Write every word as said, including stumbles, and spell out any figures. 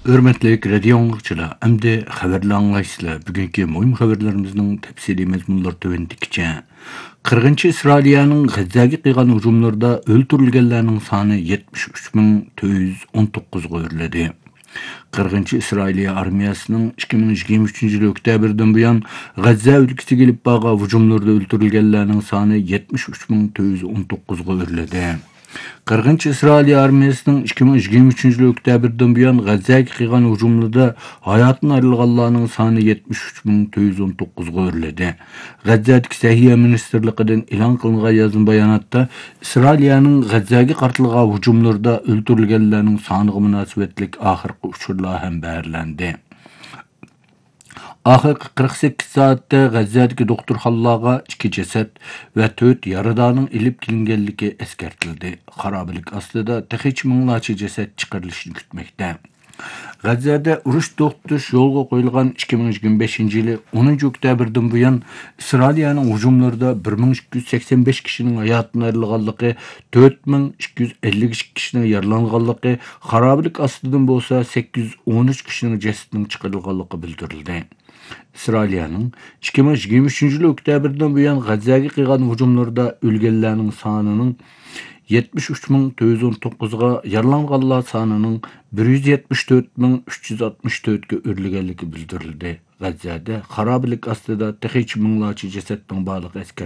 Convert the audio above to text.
Hürmetlik radio anlıqçılar, əmdi xəbərli anlayışlar. Bugünkü mühim xəbərlərimizin təfsili məzmunlar tövəndikçə. qirqinchi İsrailiyanın G'azzaga qilgan hujumlarda o'ldirilganlarning soni yetmish uch ming to'rt yuz o'n to'qqizga o'riladi. qirqinchi İsrailiya armiyasining ikki ming yigirma uchinchi yil oktyabrdan buyon G'azza o'lkasiga kelib bo'lgan hujumlarda o'ldirilganlarning soni yetmish uch ming to'rt yuz o'n to'qqizga o'riladi. qirqinchi İsrailiya armiyasining ikki ming yigirma uchinchi yil oktyabrdan buyon G'azzaga qilgan hujumlarda hayotini ayrilganlarning soni yetmish uch ming to'rt yuz o'n to'qqizga o'riladi. G'azzadagi Sahiyya ministrligidan e'lon qilingan yozma bayonotda İsrailiyaning G'azzaga qartilgan hujumlarda o'ldirilganlarning soniga munosabatlik oxirgi uchurlar ham berilandi. Oxirgi qirq sakkiz soatda G'azzadagi doktorxonalarga ikki jasad va to'rt yaradorning ilib kelinganligi eskartildi. Xarobilik ostida texnik minglarcha jasad chiqarilishini kutmoqda. G'azzada urush to'xtatish yo'lga qo'yilgan ikki ming yigirma beshinchi yili o'ninchi oktyabrdan buyon Isroiliyaning hujumlarida bir ming ikki yuz sakson besh kishining hayotini ayrilganligi, to'rt ming ikki yuz ellik ikki kishining yaralanganligi, xarobilik ostidan bo'lsa sakkiz yuz o'n uch kishining jasadining chiqarilganligi bildirildi. İsrailiyaning ikki ming yigirma uchinchi yil oktyabrdan buyon G'azzaga qilgan hujumlarda o'lganlarning sonining yetmish uch ming to'rt yuz o'n to'qqizga, yaralanganlar sonining bir yuz yetmish to'rt ming uch yuz oltmish to'rtga o'rilganligi bildirildi. G'azzada xarobilik ostida texnik minglarcha jasadning borligi